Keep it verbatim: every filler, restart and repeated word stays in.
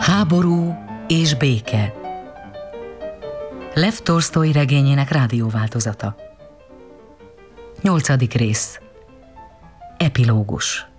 Háború és béke. Lev Tolsztoj regényének rádióváltozata. Nyolcadik rész. Epilógus.